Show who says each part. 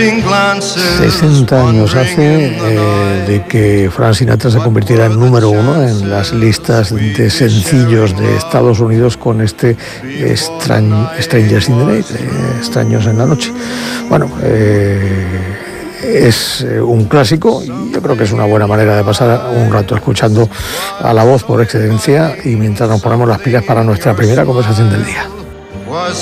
Speaker 1: 60 años hace de que Frank Sinatra se convirtiera en número uno en las listas de sencillos de Estados Unidos con este Strangers in the Night, Extraños en la Noche. Bueno, es un clásico y yo creo que es una buena manera de pasar un rato escuchando a la voz por excelencia y mientras nos ponemos las pilas para nuestra primera conversación del día.